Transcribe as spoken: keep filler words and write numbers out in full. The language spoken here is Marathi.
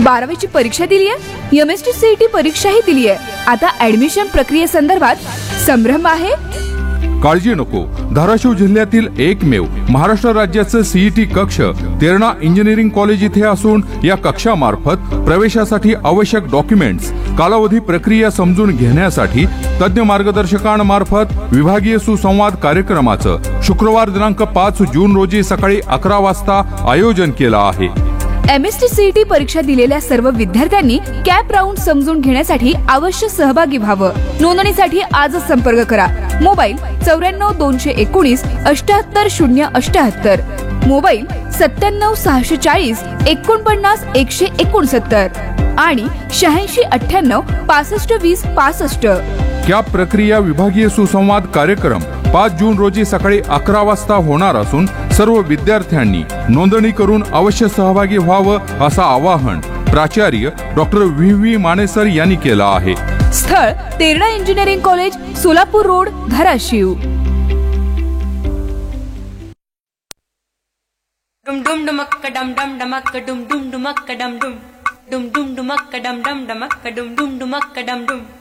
बारावीची परीक्षा दिली आहे, एमएसटी सीईटी परीक्षाही दिली आहे, आता ऍडमिशन प्रक्रियेसंदर्भात संभ्रम आहे? काळजी नको. धाराशिव जिल्ह्यातील एकमेव महाराष्ट्र राज्याचं सीईटी कक्ष तेरणा इंजिनिअरिंग कॉलेज इथे असून या कक्षामार्फत प्रवेशासाठी आवश्यक डॉक्युमेंट्स, कालावधी, प्रक्रिया समजून घेण्यासाठी तज्ञ मार्गदर्शकांमार्फत विभागीय सुसंवाद कार्यक्रमाचं शुक्रवार दिनांक पाच जून रोजी सकाळी अकरा वाजता आयोजन केलं आहे. एमएसटी सीईटी परीक्षा दिलेल्या सर्व विद्यार्थ्यांनी कॅप राऊंड समजून घेण्यासाठी अवश्य सहभागी व्हावं. नोंदणीसाठी आजच संपर्क करा. मोबाईल चौऱ्याण्णव दोनशे एकोणीस अष्ट्याहत्तर शून्य अष्ट्याहत्तर, मोबाईल सत्त्याण्णव सहाशे चाळीस एकोणपन्नास एकशे एकोणसत्तर आणि शहाऐंशी अठ्ठ्याण्णव पासष्ट वीस पासष्ट. कॅप प्रक्रिया विभागीय सुसंवाद कार्यक्रम पाच जून रोजी सकाळी अकरा वाजता होणार असून सर्व विद्यार्थ्यांनी नोंदणी करून अवश्य सहभागी व्हावं असं आवाहन प्राचार्य डॉक्टर व्ही व्ही मानेसर यांनी केलं आहे. स्थळ Terna engineering college, Solapur road, Dharashiv. डुम डुम Dumak डम डम डमक डुम डुम डुमक डम डुम डुम डुम डुमक डम डम डमक डुम डुम डुमक डम डुम.